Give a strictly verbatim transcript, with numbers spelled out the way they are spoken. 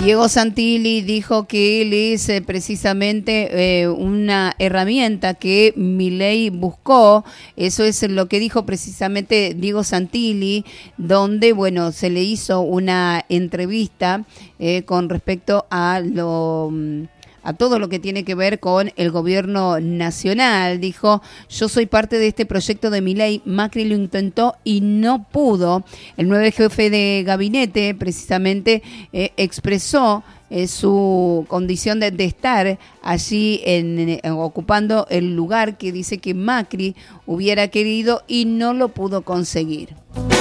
Diego Santilli dijo que él es eh, precisamente eh, una herramienta que Milei buscó. Eso es lo que dijo precisamente Diego Santilli, donde, bueno, se le hizo una entrevista eh, con respecto a lo... a todo lo que tiene que ver con el gobierno nacional. Dijo, yo soy parte de este proyecto de Milei, Macri lo intentó y no pudo. El nuevo jefe de gabinete precisamente eh, expresó eh, su condición de, de estar allí en, en, ocupando el lugar que dice que Macri hubiera querido y no lo pudo conseguir.